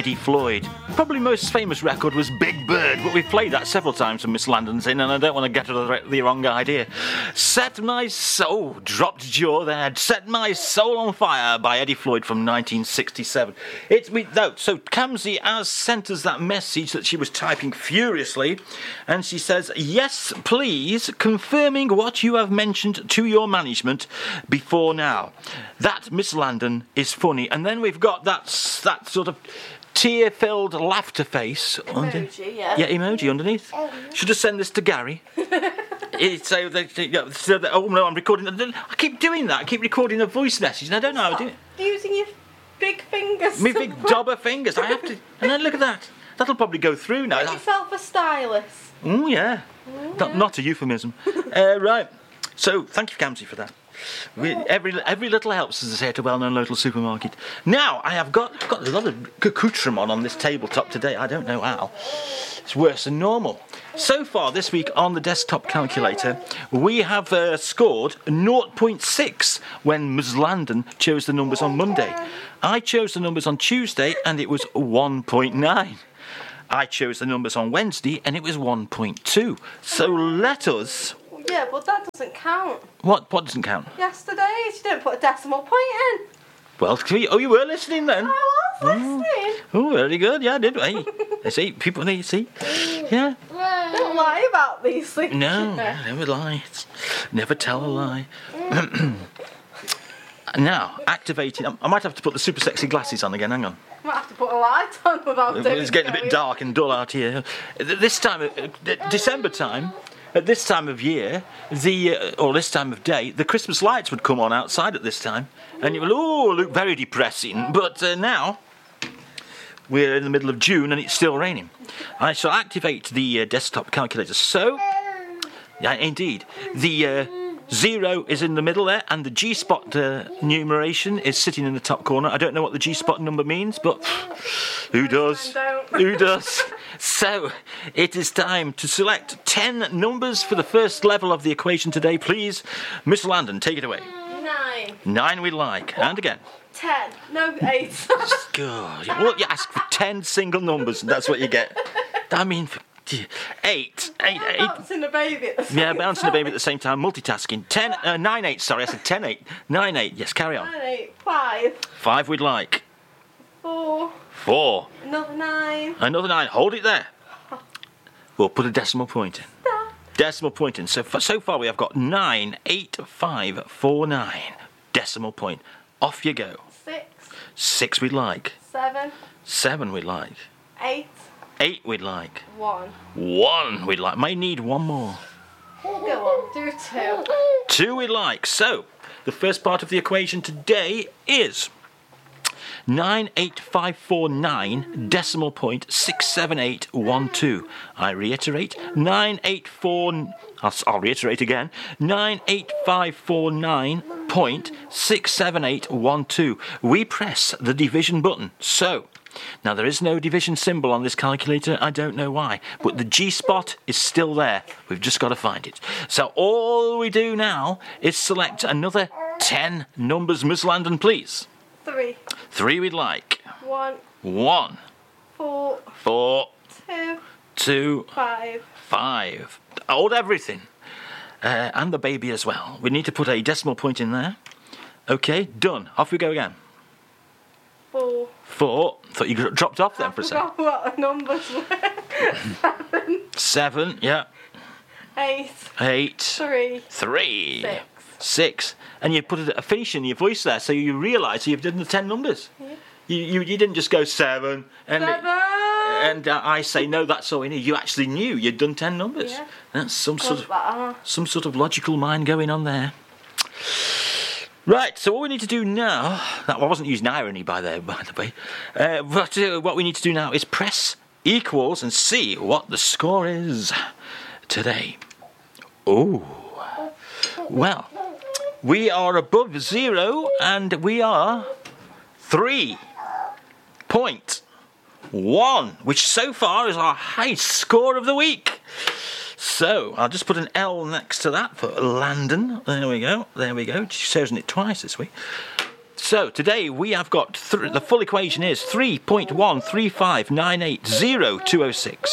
Eddie Floyd. Probably most famous record was Big Bird, but we've played that several times from Miss Landon's in, and I don't want to get the wrong idea. Set My Soul, dropped jaw there. Set My Soul on Fire by Eddie Floyd from 1967. So Kamsi has sent us that message that she was typing furiously, and she says, yes, please, confirming what you have mentioned to your management before now. That Miss Landon is funny. And then we've got that sort of tear-filled laughter face. Emoji, yeah. Yeah, emoji underneath. Should have sent this to Gary. Oh no, I'm recording. I keep doing that. I keep recording a voice message, and I don't know how to do it. Using your big fingers. My big dobber fingers. I have to. And then look at that. That'll probably go through now. Get yourself a stylus. Oh yeah. Not a euphemism. Right. So thank you, Kamsi, for that. Every little helps, as they say at a well-known local supermarket. Now, I have got a lot of accoutrement on this tabletop today. I don't know how. It's worse than normal. So far this week on the desktop calculator, we have scored 0.6 when Ms. Landon chose the numbers on Monday. I chose the numbers on Tuesday, and it was 1.9. I chose the numbers on Wednesday, and it was 1.2. So let us... Yeah, but that doesn't count. What doesn't count? Yesterday's, you didn't put a decimal point in. Well, you were listening then. I was listening. Oh, very good. Yeah, I did. Hey, they see, people, they see. Yeah. Don't lie about these things. No, never lie. Never tell a lie. Now, activating. I might have to put the super sexy glasses on again. Hang on. I might have to put a light on without doing it. It's getting a bit dark and dull out here. This time, December time. At this time of year, or this time of day, the Christmas lights would come on outside at this time, and it will look very depressing. But now we're in the middle of June and it's still raining. I shall activate the desktop calculator. So, yeah, indeed, the 0 is in the middle there, and the G-spot numeration is sitting in the top corner. I don't know what the G-spot number means, but who does? Who does? So, it is time to select 10 numbers for the first level of the equation today. Please, Miss Landon, take it away. 9. 9 we like. And again. 10. No, 8. God. Well, you ask for 10 single numbers, and that's what you get. I mean... 8. Bouncing a baby at the same time. Bouncing a baby at the same time, multitasking. 9, 8, sorry, I said 10, 8. 9, 8, yes, carry on. 9, 8, 5. 5 we'd like. 4. 4. Another 9. Another 9, hold it there. We'll put a decimal point in. Decimal point in. So far we have got 9, 8, 5, 4, 9. Decimal point. Off you go. 6. 6 we'd like. 7. 7 we'd like. 8. 8 we'd like. 1. 1 we'd like. May need one more. Go on, do 2. 2 we'd like. So, the first part of the equation today is 98549 decimal point 67812. I reiterate, 984. I'll reiterate again. 98549.67812. We press the division button. So. Now, there is no division symbol on this calculator, I don't know why, but the G-spot is still there. We've just got to find it. So all we do now is select another 10 numbers. Miss Landon, please. 3. 3 we'd like. 1. 1. 4. 4. 2. 2. 5. 5. Hold everything. And the baby as well. We need to put a decimal point in there. Okay, done. Off we go again. 4. 4. Thought you dropped off then for a second. I forgot what the numbers were. 7, yeah. 8. 8. 3. 3. 6. 6. And you put a finish in your voice there, so you realise you've done the 10 numbers. Yeah. You didn't just go 7. And 7. I say, no, that's all we need. You actually knew you'd done 10 numbers. Yeah. That's some sort of logical mind going on there. Right, so what we need to do now... I wasn't using irony, by the way. But what we need to do now is press equals and see what the score is today. Oh. Well, we are above 0 and we are 3.1, which so far is our highest score of the week. So, I'll just put an L next to that for Landon. There we go. She's chosen it twice this week. So today we have got the full equation is 3.135980206.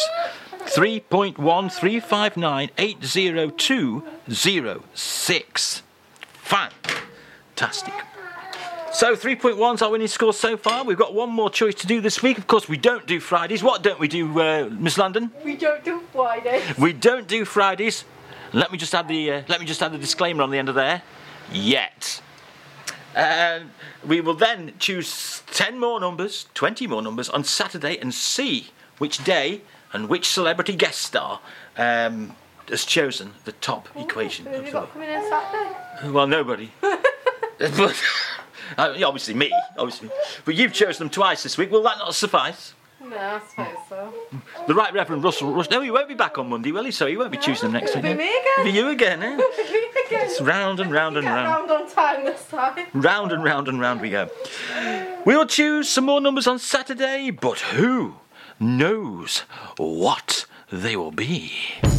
3.135980206. Fantastic. So 3.1's our winning score so far. We've got one more choice to do this week. Of course, we don't do Fridays. What don't we do, Miss London? We don't do Fridays. We don't do Fridays. Let me just add the disclaimer on the end of there. Yet. We will then choose 10 more numbers, 20 more numbers on Saturday and see which day and which celebrity guest star has chosen the top equation. Who have you got coming in Saturday? Well, nobody. But, obviously me, obviously. But you've chosen them twice this week. Will that not suffice? No, I suppose so. The Right Reverend Russell Rush. No, he won't be back on Monday, will he? So he won't be choosing them next week. It'll be me again. It'll be you again, eh? It'll be me again. It's round and round and Get round. round on time this time. Round and round and round we go. We'll choose some more numbers on Saturday, but who knows what they will be?